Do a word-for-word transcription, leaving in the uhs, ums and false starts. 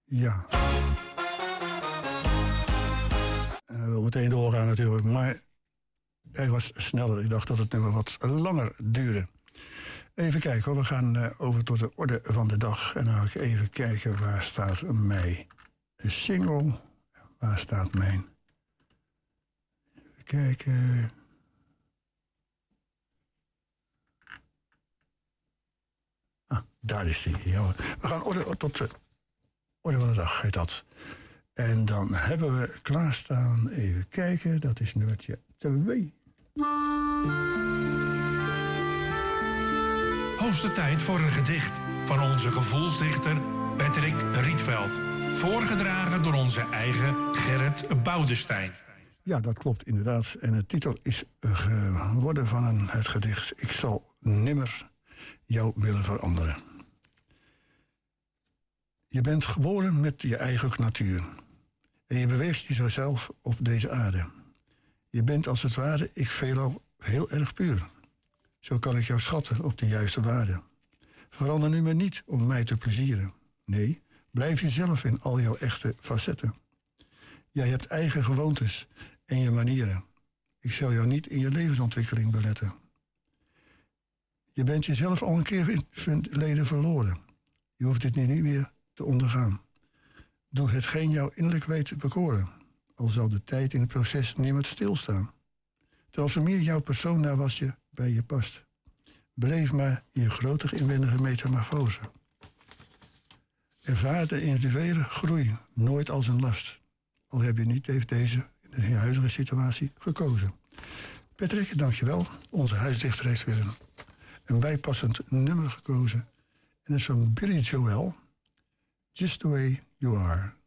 Ja. En we willen meteen doorgaan natuurlijk, maar hij was sneller. Ik dacht dat het nummer wat langer duurde. Even kijken hoor, we gaan uh, over tot de orde van de dag. En dan ga ik even kijken, waar staat mijn single? Waar staat mijn... Even kijken... Ah, daar is die. Ja, we gaan orde, tot de orde van de dag, heet dat. En dan hebben we klaarstaan, even kijken, dat is nummertje twee. Hoogste tijd voor een gedicht van onze gevoelsdichter Patrick Rietveld. Voorgedragen door onze eigen Gerrit Boudestein. Ja, dat klopt inderdaad. En de titel is geworden van een, het gedicht Ik zal nimmer jou willen veranderen. Je bent geboren met je eigen natuur. En je beweegt je zo zelf op deze aarde. Je bent als het ware, ik veelal heel erg puur. Zo kan ik jou schatten op de juiste waarde. Verander nu maar niet om mij te plezieren. Nee, blijf jezelf in al jouw echte facetten. Jij hebt eigen gewoontes en je manieren. Ik zal jou niet in je levensontwikkeling beletten. Je bent jezelf al een keer in het verleden verloren. Je hoeft dit nu niet meer te ondergaan. Doe hetgeen jou innerlijk weet bekoren. Al zal de tijd in het proces nimmer stilstaan. Transformeer jouw persoon naar wat je bij je past. Beleef maar je grote inwendige metamorfose. Ervaar de individuele groei nooit als een last. Al heb je niet heeft deze in de huidige situatie gekozen. Patrick, dankjewel. Onze huisdichter heeft weer een, een bijpassend nummer gekozen. En dat is van Billy Joel. Just the way you are.